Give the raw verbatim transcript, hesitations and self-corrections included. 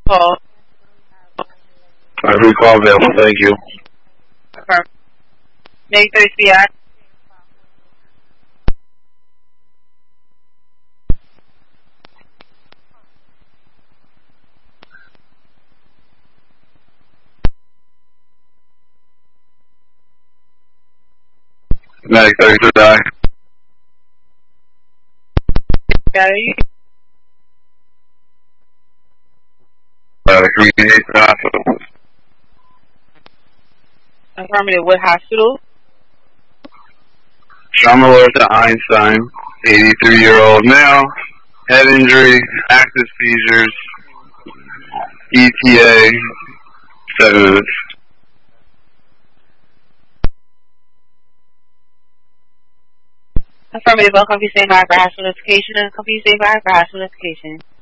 Call. Every call available, thank you. Affirmative. Negative thirty C I. Medic thirty-two die. Got it. Uh, communicate to the hospital. Affirmative. What hospital? Trauma alert to Einstein, eighty-three-year-old male, head injury, active seizures, E T A, seven minutes. Affirmative. Uncomfy stand by for hospital notification. Uncomfy stand by for hospital notification.